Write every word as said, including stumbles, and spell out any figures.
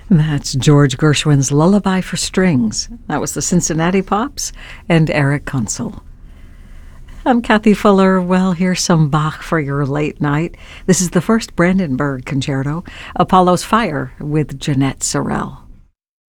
That's George Gershwin's Lullaby for Strings. That was the Cincinnati Pops and Eric Kunsel. I'm Kathy Fuller. Well, here's some Bach for your late night. This is the first Brandenburg Concerto, Apollo's Fire with Jeanette Sorrell.